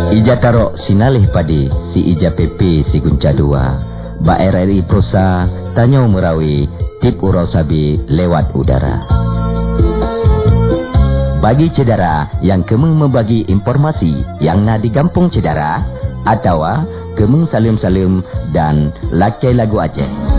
Ija tarok sinalih padi si ija PP si gunca dua. Ba RRI Prosa tanya merawi tip urau sabi lewat udara. Bagi cedera yang kemeng membagi informasi yang na di kampung cedera atau kemeng salim-salim dan lakai lagu Aceh.